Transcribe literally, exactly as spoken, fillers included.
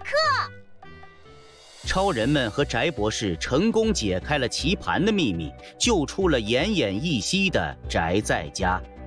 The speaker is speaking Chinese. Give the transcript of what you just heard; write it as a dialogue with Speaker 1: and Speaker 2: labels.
Speaker 1: 克！
Speaker 2: 超人们和翟博士成功解开了棋盘的秘密，救出了奄奄一息的翟在家。